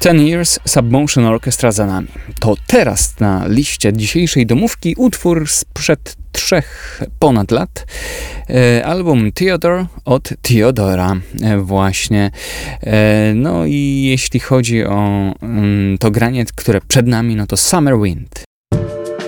10 Years Submotion Orchestra za nami. To teraz na liście dzisiejszej domówki utwór sprzed 3 ponad lat. Album Theodore od Theodora właśnie. No i jeśli chodzi o to granie, które przed nami, no to Summer Wind.